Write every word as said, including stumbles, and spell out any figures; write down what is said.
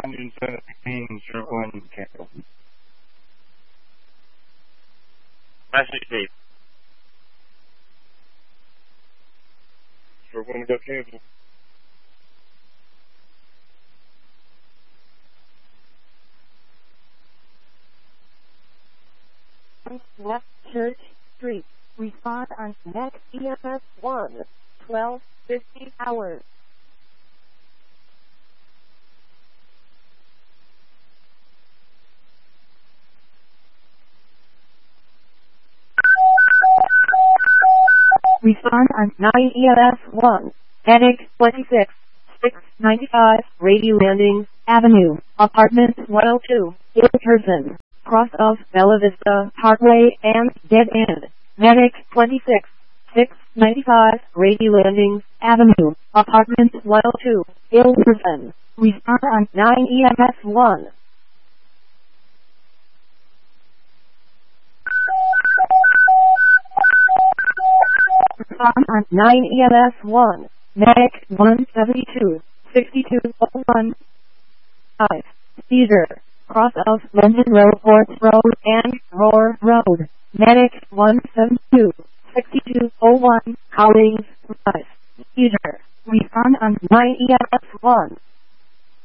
Engine seventeen, zero one, cancel. Message Dave. Zero one, go cancel. West Church Street. Respond on next E M S one, twelve fifty hours. Respond on nine E M S one, Attic twenty-six, six ninety-five, Radio Landing Avenue, Apartment one oh two, in-person, cross of Bella Vista Parkway and Dead End. Attic twenty-six, six ninety-five, Radio Landing Avenue, Apartment one oh two, in-person. Respond on nine E M S one. Respond on nine E M S one, Medic one seventy-two, sixty-two oh one, five, Cedar, cross of London Road, Ports Road, and Roar Road. Medic one seventy-two, sixty-two oh one, Collins, five, Cedar. Respond on nine E M S one.